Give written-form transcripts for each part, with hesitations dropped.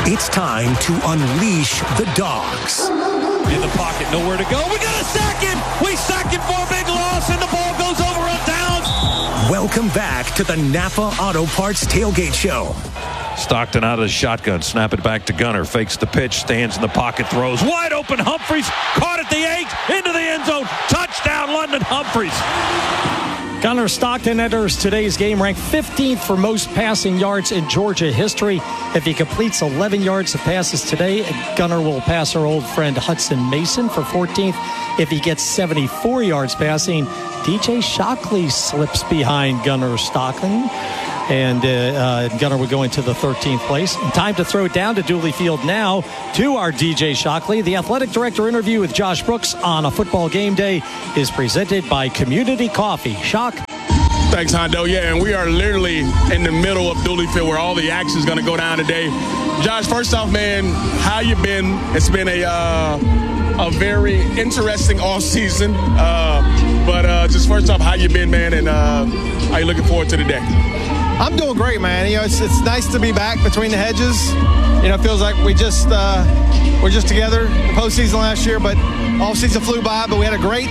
It's time to unleash the dogs. In the pocket, nowhere to go. We got a sack it. We sack it for a big loss, and the ball goes over on downs. Welcome back to the Napa Auto Parts Tailgate Show. Stockton out of the shotgun. Snap it back to Gunner. Fakes the pitch. Stands in the pocket. Throws. Wide open. Humphreys. Caught at the 8. Into the end zone. Touchdown, London Humphreys. Gunner Stockton enters today's game ranked 15th for most passing yards in Georgia history. If he completes 11 yards of passes today, Gunner will pass our old friend Hudson Mason for 14th. If he gets 74 yards passing, DJ Shockley slips behind Gunner Stockton. And Gunner would go into the 13th place. And time to throw it down to Dooley Field now to our DJ Shockley. The athletic director interview with Josh Brooks on a football game day is presented by Community Coffee. Shock. Thanks, Hondo. Yeah, and we are literally in the middle of Dooley Field where all the action is going to go down today. Josh, first off, man, how you been? It's been a very interesting off season. But just first off, how you been, man, and how you looking forward to the day? I'm doing great, man. You know, it's nice to be back between the hedges. You know, it feels like we're just together the postseason last year, but all season flew by. But we had a great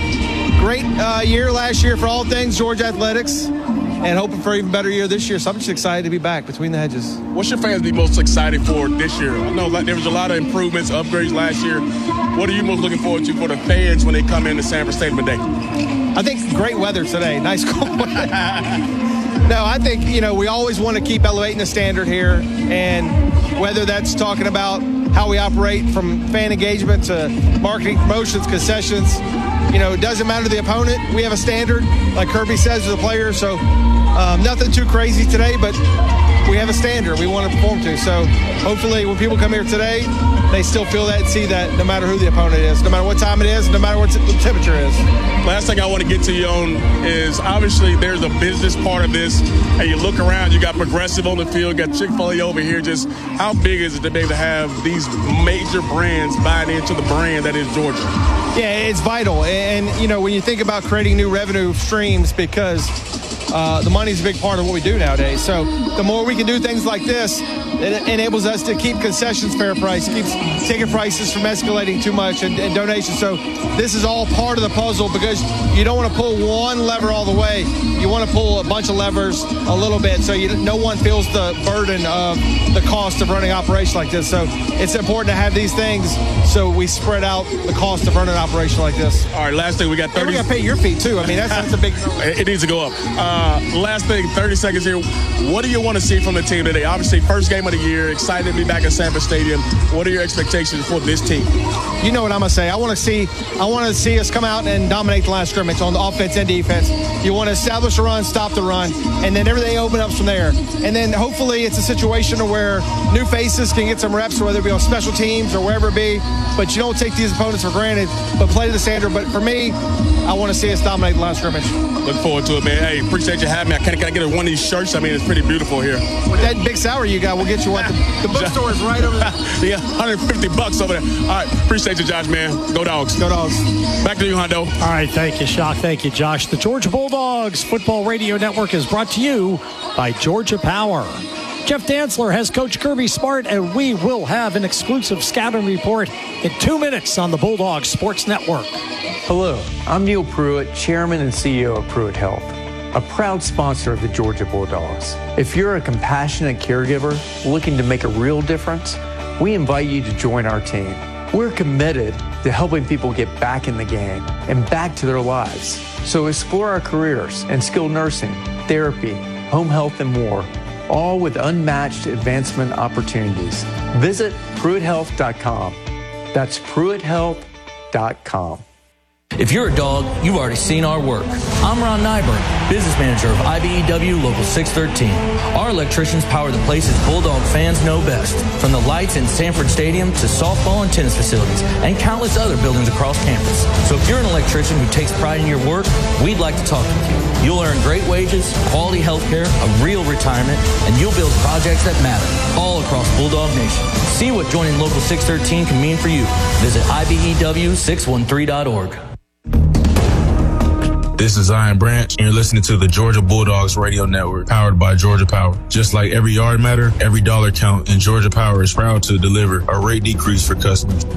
year last year for all things Georgia athletics, and hoping for an even better year this year. So I'm just excited to be back between the hedges. What's your fans be most excited for this year? I know there was a lot of improvements, upgrades last year. What are you most looking forward to for the fans when they come into Sanford Stadium today? I think great weather today. Nice cold weather. No, I think, you know, we always want to keep elevating the standard here, and whether that's talking about how we operate from fan engagement to marketing, promotions, concessions, you know, it doesn't matter the opponent. We have a standard, like Kirby says, to the players. So nothing too crazy today, but we have a standard we want to perform to. So hopefully when people come here today, they still feel that and see that no matter who the opponent is, no matter what time it is, no matter what the temperature is. Last thing I want to get to you on is obviously there's a business part of this. And you look around, you got Progressive on the field, got Chick-fil-A over here. Just how big is it to be able to have these major brands buying into the brand that is Georgia? Yeah, it's vital. And, you know, when you think about creating new revenue streams, because the money's a big part of what we do nowadays. So the more we can do things like this, it enables us to keep concessions fair price, keeps ticket prices from escalating too much, and donations. So this is all part of the puzzle, because you don't want to pull one lever all the way. You want to pull a bunch of levers a little bit, so no one feels the burden of the cost of running an operation like this. So it's important to have these things so we spread out the cost of running an operation like this. All right, last thing, we got 30. And we got to pay your fee too. I mean, that's a big. It needs to go up. Last thing, 30 seconds here. What do you want to see from the team today? Obviously, first game of the year. Excited to be back at Sanford Stadium. What are your expectations for this team? You know what I'm going to say. I want to see us come out and dominate the last scrimmage on the offense and defense. You want to establish a run, stop the run, and then everything opens up from there. And then hopefully it's a situation where new faces can get some reps, whether it be on special teams or wherever it be. But you don't take these opponents for granted, but play to the standard. But for me, I want to see us dominate the last scrimmage. Look forward to it, man. Hey, appreciate you having me. Can I get one of these shirts? I mean, it's pretty beautiful here. With that big salary you got, we'll get you one. The bookstore is right over there. Yeah, $150 over there. All right, appreciate you, Josh, man. Go Dogs. Go Dogs. Back to you, Hondo. All right, thank you, Shock. Thank you, Josh. The Georgia Bulldogs Football Radio Network is brought to you by Georgia Power. Jeff Dantzler has Coach Kirby Smart, and we will have an exclusive scouting report in 2 minutes on the Bulldogs Sports Network. Hello, I'm Neil Pruitt, Chairman and CEO of Pruitt Health, a proud sponsor of the Georgia Bulldogs. If you're a compassionate caregiver looking to make a real difference, we invite you to join our team. We're committed to helping people get back in the game and back to their lives. So explore our careers in skilled nursing, therapy, home health, and more, all with unmatched advancement opportunities. Visit PruittHealth.com. That's PruittHealth.com. If you're a dog, you've already seen our work. I'm Ron Nyberg, business manager of IBEW Local 613. Our electricians power the places Bulldog fans know best, from the lights in Sanford Stadium to softball and tennis facilities and countless other buildings across campus. So if you're an electrician who takes pride in your work, we'd like to talk with you. You'll earn great wages, quality health care, a real retirement, and you'll build projects that matter all across Bulldog Nation. See what joining Local 613 can mean for you. Visit IBEW613.org. This is Zion Branch, and you're listening to the Georgia Bulldogs Radio Network, powered by Georgia Power. Just like every yard matter, every dollar count, and Georgia Power is proud to deliver a rate decrease for customers.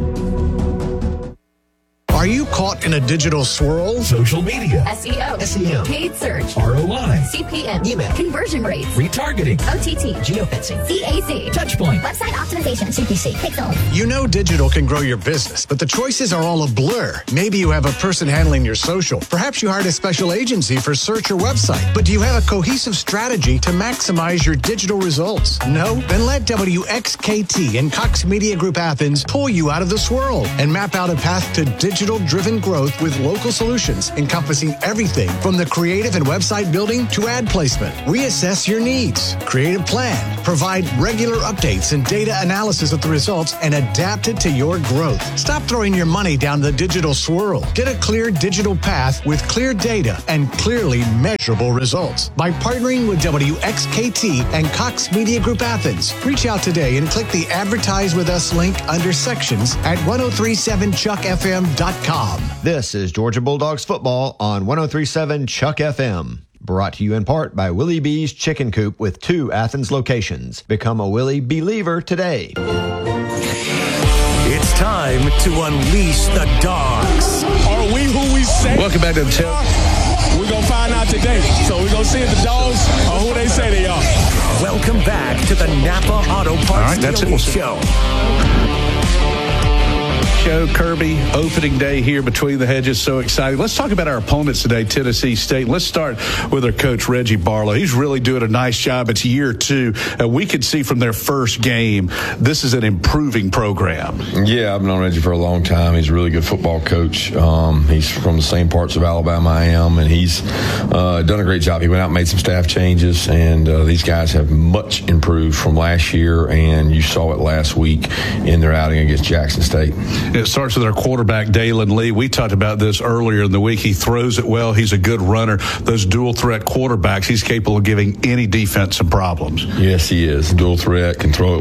Are you caught in a digital swirl? Social media, SEO, paid search, ROI, CPM, email, conversion rates, retargeting, OTT, geofencing, CAC, Touchpoint, website optimization, CPC, Pixel. You know digital can grow your business, but the choices are all a blur. Maybe you have a person handling your social. Perhaps you hired a special agency for search or website. But do you have a cohesive strategy to maximize your digital results? No? Then let WXKT and Cox Media Group Athens pull you out of the swirl and map out a path to digital-driven growth with local solutions encompassing everything from the creative and website building to ad placement. Reassess your needs, create a plan, provide regular updates and data analysis of the results, and adapt it to your growth. Stop throwing your money down the digital swirl. Get a clear digital path with clear data and clearly measurable results by partnering with WXKT and Cox Media Group Athens. Reach out today and click the Advertise With Us link under sections at 1037chuckfm.com. This is Georgia Bulldogs football on 1037 Chuck FM. Brought to you in part by Willie B's Chicken Coop with 2 Athens locations. Become a Willie Believer today. It's time to unleash the dogs. Are we who we say? Welcome back to the tip. We're going to find out today. So we're going to see if the dogs are who they say they are. Welcome back to the Napa Auto Parts Daily Show. Kirby, opening day here between the hedges. So exciting. Let's talk about our opponents today, Tennessee State. Let's start with our coach, Reggie Barlow. He's really doing a nice job. It's year 2. We could see from their first game, this is an improving program. Yeah, I've known Reggie for a long time. He's a really good football coach. He's from the same parts of Alabama I am, and he's done a great job. He went out and made some staff changes, and these guys have much improved from last year, and you saw it last week in their outing against Jackson State. It starts with our quarterback, Dalen Lee. We talked about this earlier in the week. He throws it well. He's a good runner. Those dual threat quarterbacks, he's capable of giving any defense some problems. Yes, he is. Dual threat, can throw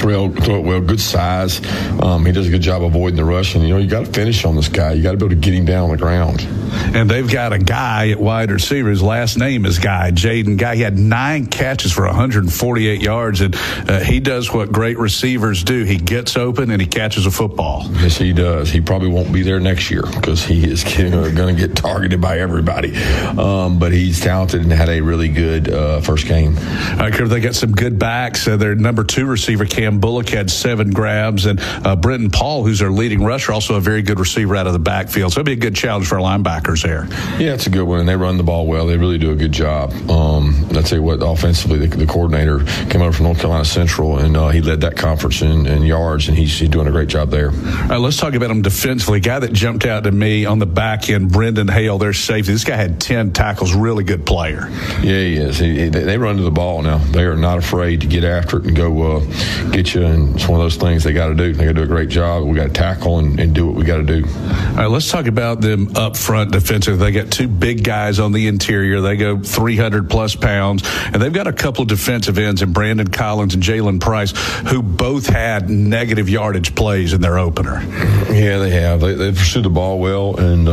it well, good size. He does a good job avoiding the rush. And, you got to finish on this guy. You got to be able to get him down on the ground. And they've got a guy at wide receiver. His last name is Guy, Jaden Guy. He had 9 catches for 148 yards, and he does what great receivers do. He gets open and he catches a football. Yes, he does. He probably won't be there next year because he is going to get targeted by everybody. But he's talented and had a really good first game. All right, Kirk, they got some good backs. Their number 2 receiver, Cam Bullock, had 7 grabs, and Brenton Paul, who's their leading rusher, also a very good receiver out of the backfield. So it'll be a good challenge for our linebackers there. Yeah, it's a good one, and they run the ball well. They really do a good job. I'll tell you what, offensively, the coordinator came over from North Carolina Central, and he led that conference in yards, and he's doing a great job there. All right, let's talk about him defensively. A guy that jumped out to me on the back end, Brendan Hale, their safety. This guy had 10 tackles, really good player. Yeah, he is. They run to the ball now. They are not afraid to get after it and go get you, and it's one of those things they got to do. They got to do a great job. We got to tackle and do what we got to do. All right, let's talk about them up front defensive. They got 2 big guys on the interior. They go 300-plus pounds, and they've got a couple of defensive ends in Brandon Collins and Jalen Price, who both had negative yardage plays in their opener. Yeah, they have. They pursued the ball well, and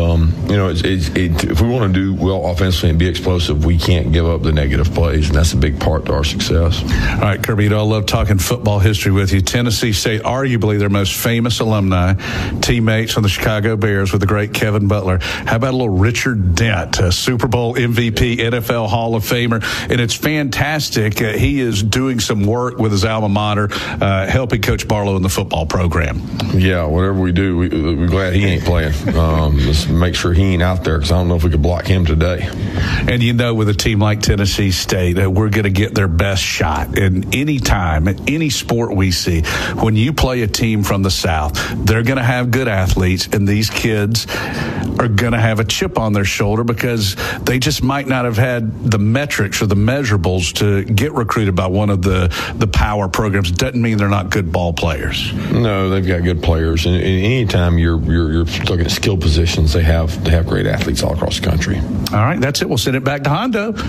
if we want to do well offensively and be explosive, we can't give up the negative plays, and that's a big part to our success. All right, Kirby, I love talking football history with you. Tennessee State, arguably their most famous alumni, teammates on the Chicago Bears with the great Kevin Butler. How about a little Richard Dent, a Super Bowl MVP, NFL Hall of Famer, and it's fantastic. He is doing some work with his alma mater, helping Coach Barlow in the football program. Yeah, whatever we do, we're glad he ain't playing. Let's make sure he ain't out there because I don't know if we could block him today. And with a team like Tennessee State, we're going to get their best shot. And any time, any sport we see, when you play a team from the South, they're going to have good athletes, and these kids are going to have a chip on their shoulder because they just might not have had the metrics or the measurables to get recruited by one of the power programs. Doesn't mean they're not good ball players. No, they've got good players, and anytime you're looking at skill positions, they have great athletes all across the country. All right, that's it. We'll send it back to Hondo.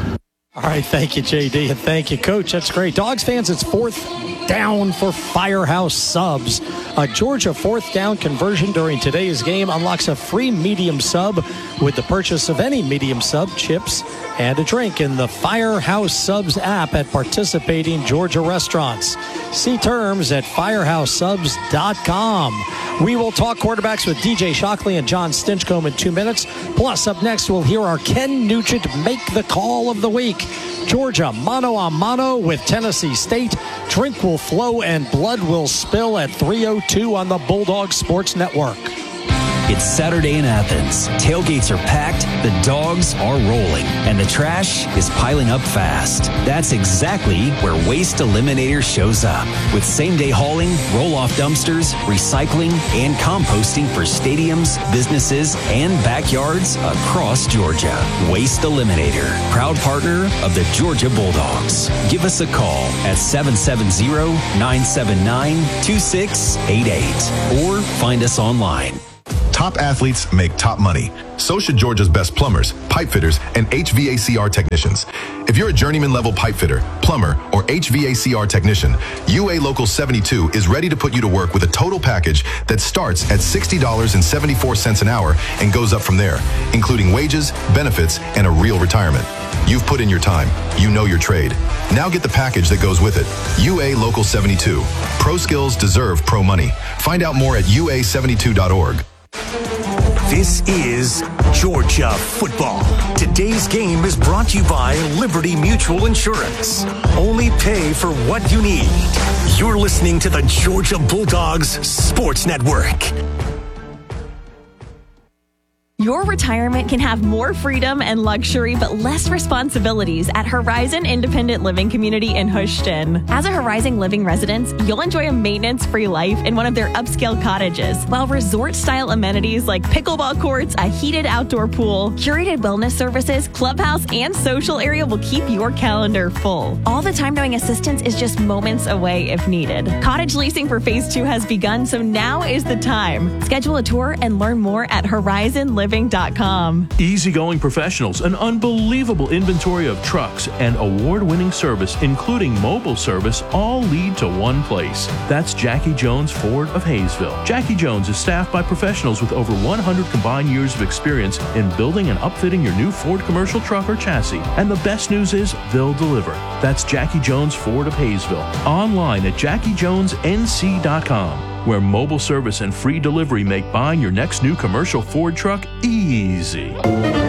All right, thank you, JD, and thank you, Coach. That's great. Dogs fans, it's 4th down for Firehouse Subs. A Georgia 4th down conversion during today's game unlocks a free medium sub with the purchase of any medium sub, chips, and a drink in the Firehouse Subs app at participating Georgia restaurants. See terms at firehousesubs.com. We will talk quarterbacks with DJ Shockley and John Stinchcomb in 2 minutes. Plus, up next, we'll hear our Ken Nugent Make the Call of the Week. Georgia mano a mano with Tennessee State. Drink will flow and blood will spill at 3:02 on the Bulldog Sports Network. It's Saturday in Athens. Tailgates are packed, the dogs are rolling, and the trash is piling up fast. That's exactly where Waste Eliminator shows up. With same-day hauling, roll-off dumpsters, recycling, and composting for stadiums, businesses, and backyards across Georgia. Waste Eliminator, proud partner of the Georgia Bulldogs. Give us a call at 770-979-2688 or find us online. Top athletes make top money. So should Georgia's best plumbers, pipe fitters, and HVACR technicians. If you're a journeyman level pipe fitter, plumber, or HVACR technician, UA Local 72 is ready to put you to work with a total package that starts at $60.74 an hour and goes up from there, including wages, benefits, and a real retirement. You've put in your time. You know your trade. Now get the package that goes with it. UA Local 72. Pro skills deserve pro money. Find out more at ua72.org. This is Georgia football. Today's game is brought to you by Liberty Mutual Insurance. Only pay for what you need. You're listening to the Georgia Bulldogs Sports Network. Your retirement can have more freedom and luxury, but less responsibilities at Horizon Independent Living Community in Houston. As a Horizon Living resident, you'll enjoy a maintenance-free life in one of their upscale cottages, while resort-style amenities like pickleball courts, a heated outdoor pool, curated wellness services, clubhouse, and social area will keep your calendar full. All the time knowing assistance is just moments away if needed. Cottage leasing for Phase 2 has begun, so now is the time. Schedule a tour and learn more at horizonliving.com. Easygoing professionals, an unbelievable inventory of trucks, and award-winning service, including mobile service, all lead to one place. That's Jackie Jones Ford of Hayesville. Jackie Jones is staffed by professionals with over 100 combined years of experience in building and upfitting your new Ford commercial truck or chassis. And the best news is they'll deliver. That's Jackie Jones Ford of Hayesville. Online at JackieJonesNC.com. where mobile service and free delivery make buying your next new commercial Ford truck easy.